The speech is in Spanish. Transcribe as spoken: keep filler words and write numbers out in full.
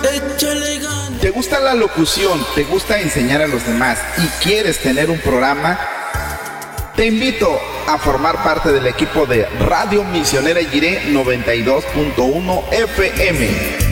¿Te gusta la locución? ¿Te gusta enseñar a los demás? ¿Y quieres tener un programa? Te invito a formar parte del equipo de Radio Misionera Jiré noventa y dos punto uno F M.